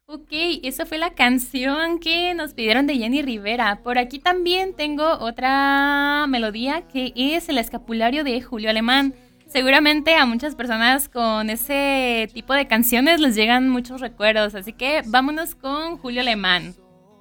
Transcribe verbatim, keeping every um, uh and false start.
Ok, esa fue la canción que nos pidieron de Jenny Rivera. Por aquí también tengo otra melodía que es El Escapulario de Julio Alemán. Seguramente a muchas personas con ese tipo de canciones les llegan muchos recuerdos, así que vámonos con Julio Alemán.